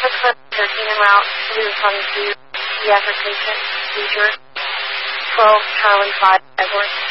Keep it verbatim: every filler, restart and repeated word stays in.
Clip thirteen en route to responding to pediatric patient, seizure, twelve Charlie five Edward.